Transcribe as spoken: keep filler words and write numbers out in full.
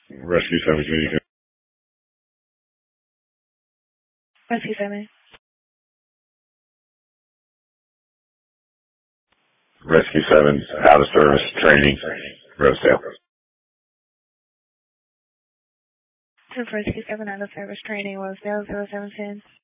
Rescue seven community. Rescue seven. Rescue seven, out of service training, Rosedale. To Rescue seven out of service training, Rosedale zero seven ten.